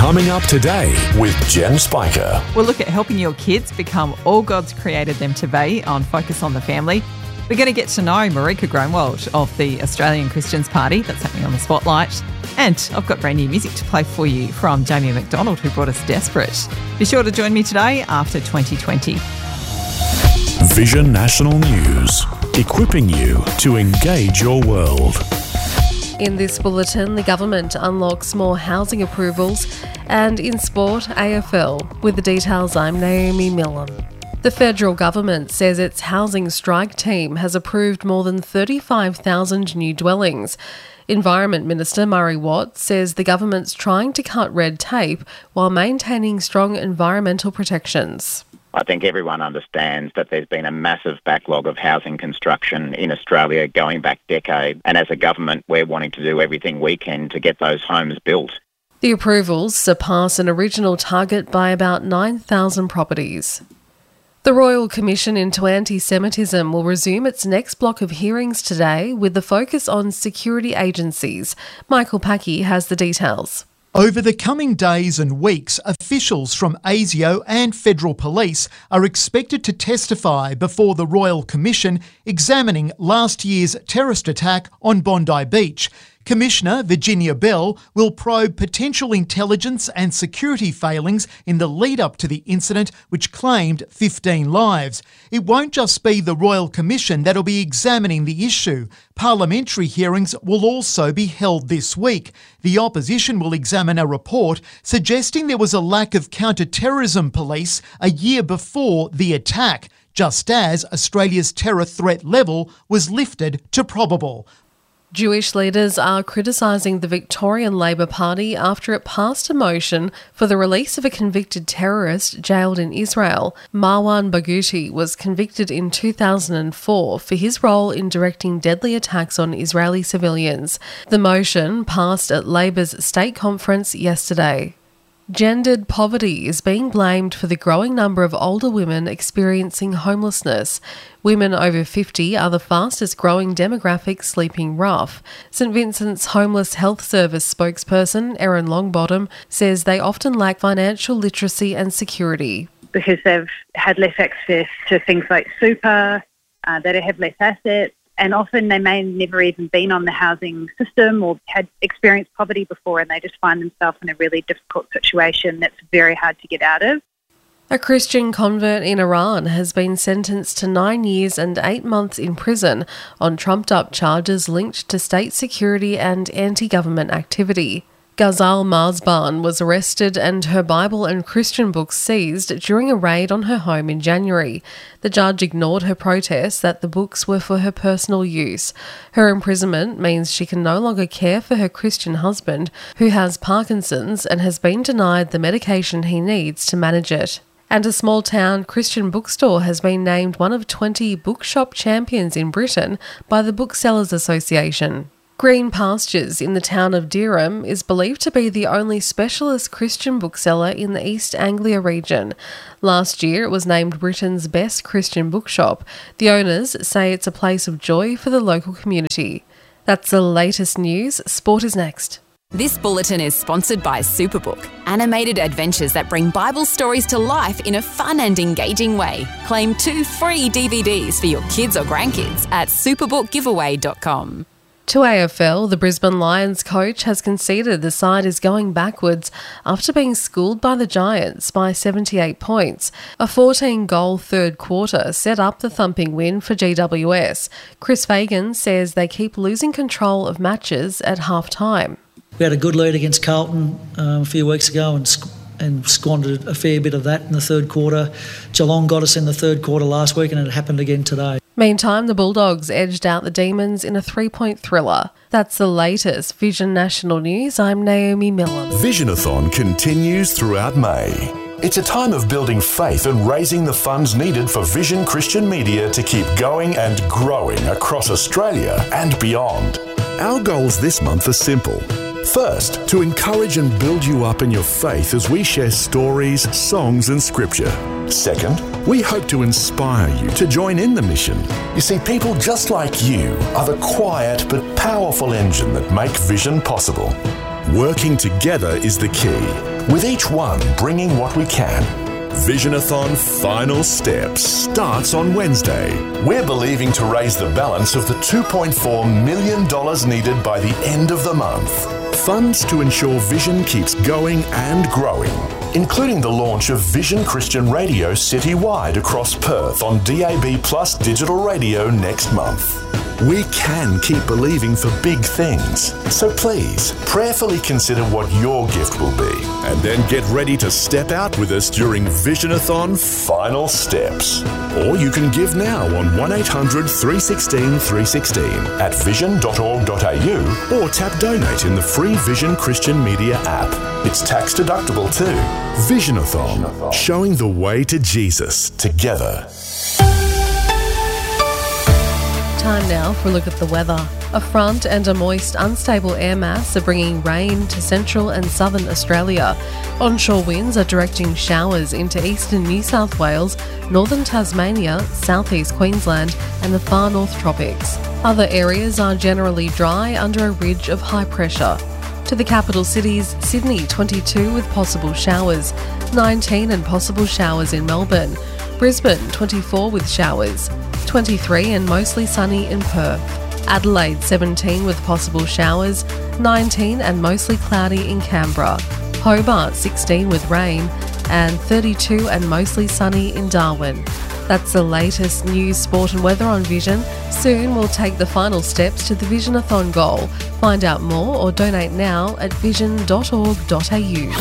Coming up today with Jen Spiker. We'll look at helping your kids become all God's created them to be on Focus on the Family. We're going to get to know Marika Groenewald of the Australian Christians Party. That's happening on the Spotlight. And I've got brand new music to play for you from Jamie McDonald, who brought us Desperate. Be sure to join me today after 2020. Vision National News, equipping you to engage your world. In this bulletin, the government unlocks more housing approvals, and in sport, AFL. With the details, I'm Naomi Millen. The federal government says its housing strike team has approved more than 35,000 new dwellings. Environment Minister Murray Watt says the government's trying to cut red tape while maintaining strong environmental protections. I think everyone understands that there's been a massive backlog of housing construction in Australia going back decades, and as a government we're wanting to do everything we can to get those homes built. The approvals surpass an original target by about 9,000 properties. The Royal Commission into Anti-Semitism will resume its next block of hearings today with the focus on security agencies. Michael Packey has the details. Over the coming days and weeks, officials from ASIO and Federal Police are expected to testify before the Royal Commission examining last year's terrorist attack on Bondi Beach. Commissioner Virginia Bell will probe potential intelligence and security failings in the lead-up to the incident, which claimed 15 lives. It won't just be the Royal Commission that'll be examining the issue. Parliamentary hearings will also be held this week. The opposition will examine a report suggesting there was a lack of counter-terrorism police a year before the attack, just as Australia's terror threat level was lifted to probable. Jewish leaders are criticising the Victorian Labor Party after it passed a motion for the release of a convicted terrorist jailed in Israel. Marwan Barghouti was convicted in 2004 for his role in directing deadly attacks on Israeli civilians. The motion passed at Labor's state conference yesterday. Gendered poverty is being blamed for the growing number of older women experiencing homelessness. Women over 50 are the fastest growing demographic sleeping rough. St Vincent's Homeless Health Service spokesperson Erin Longbottom says they often lack financial literacy and security. Because they've had less access to things like super, they have less assets, and often they may never even been on the housing system or had experienced poverty before, and they just find themselves in a really difficult situation that's very hard to get out of. A Christian convert in Iran has been sentenced to 9 years and 8 months in prison on trumped-up charges linked to state security and anti-government activity. Ghazal Marzban was arrested and her Bible and Christian books seized during a raid on her home in January. The judge ignored her protest that the books were for her personal use. Her imprisonment means she can no longer care for her Christian husband, who has Parkinson's and has been denied the medication he needs to manage it. And a small-town Christian bookstore has been named one of 20 bookshop champions in Britain by the Booksellers Association. Green Pastures in the town of Dereham is believed to be the only specialist Christian bookseller in the East Anglia region. Last year it was named Britain's best Christian bookshop. The owners say it's a place of joy for the local community. That's the latest news. Sport is next. This bulletin is sponsored by Superbook, animated adventures that bring Bible stories to life in a fun and engaging way. Claim 2 free DVDs for your kids or grandkids at superbookgiveaway.com. To AFL, the Brisbane Lions coach has conceded the side is going backwards after being schooled by the Giants by 78 points. A 14-goal third quarter set up the thumping win for GWS. Chris Fagan says they keep losing control of matches at half-time. We had a good lead against Carlton a few weeks ago and squandered a fair bit of that in the third quarter. Geelong got us in the third quarter last week and it happened again today. Meantime, the Bulldogs edged out the Demons in a 3-point thriller. That's the latest Vision National News. I'm Naomi Millen. Visionathon continues throughout May. It's a time of building faith and raising the funds needed for Vision Christian Media to keep going and growing across Australia and beyond. Our goals this month are simple. First, to encourage and build you up in your faith as we share stories, songs and scripture. Second, we hope to inspire you to join in the mission. You see, people just like you are the quiet but powerful engine that make Vision possible. Working together is the key, with each one bringing what we can. Visionathon Final Steps starts on Wednesday. We're believing to raise the balance of the $2.4 million needed by the end of the month. Funds to ensure Vision keeps going and growing, including the launch of Vision Christian Radio citywide across Perth on DAB Plus digital radio next month. We can keep believing for big things, so please prayerfully consider what your gift will be, and then get ready to step out with us during Visionathon Final Steps. Or you can give now on 1800 316 316 at vision.org.au or tap donate in the free Vision Christian Media app. It's tax deductible too. Visionathon, showing the way to Jesus together. Time now for a look at the weather. A front and a moist, unstable air mass are bringing rain to central and southern Australia. Onshore winds are directing showers into eastern New South Wales, northern Tasmania, southeast Queensland and the far north tropics. Other areas are generally dry under a ridge of high pressure. To the capital cities, Sydney 22 with possible showers, 19 and possible showers in Melbourne, Brisbane 24 with showers, 23 and mostly sunny in Perth. Adelaide 17 with possible showers, 19 and mostly cloudy in Canberra. Hobart 16 with rain and 32 and mostly sunny in Darwin. That's the latest news, sport and weather on Vision. Soon we'll take the final steps to the Visionathon goal. Find out more or donate now at vision.org.au.